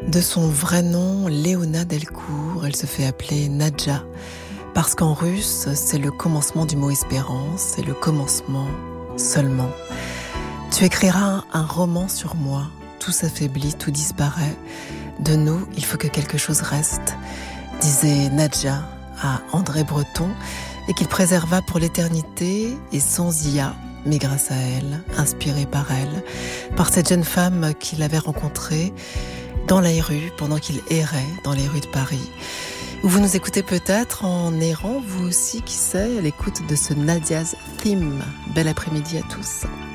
De son vrai nom, Léona Delcourt, elle se fait appeler Nadja, parce qu'en russe, c'est le commencement du mot espérance, c'est le commencement seulement. Tu écriras un roman sur moi, tout s'affaiblit, tout disparaît. De nous, il faut que quelque chose reste, disait Nadja à André Breton, et qu'il préserva pour l'éternité et sans IA, mais grâce à elle, inspirée par elle, par cette jeune femme qu'il avait rencontrée dans les rues, pendant qu'il errait dans les rues de Paris. Ou vous nous écoutez peut-être en errant, vous aussi, qui sait, à l'écoute de ce Nadia's Theme. Bel après-midi à tous.